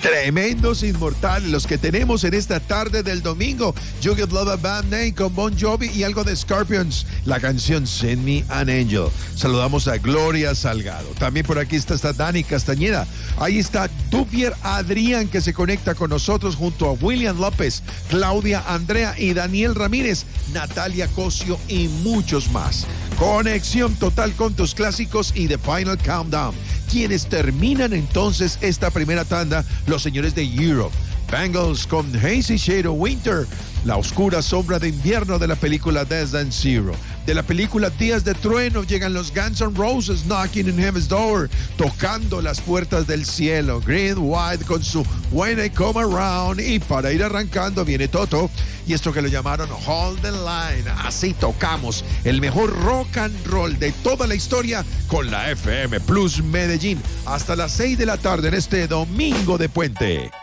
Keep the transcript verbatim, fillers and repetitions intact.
Tremendos inmortales los que tenemos en esta tarde del domingo. You Give Love a Bad Name con Bon Jovi y algo de Scorpions, la canción Send Me an Angel. Saludamos a Gloria Salgado. También por aquí está, está Dani Castañeda. Ahí está Dupier Adrián, que se conecta con nosotros junto a William López, Claudia Andrea y Daniel Ramírez, Natalia Cosio y muchos más. Conexión total con tus clásicos y The Final Countdown. Quienes terminan entonces esta primera tanda, los señores de Europe. Bangles con Hazy Shade of Winter, la oscura sombra de invierno de la película Less Than Zero. De la película Días de Trueno llegan los Guns N' Roses, Knocking on Heaven's Door, tocando las puertas del cielo. Green White con su When I Come Around, y para ir arrancando viene Toto y esto que lo llamaron Hold the Line. Así tocamos el mejor rock and roll de toda la historia con la F M Plus Medellín hasta las seis de la tarde en este domingo de puente.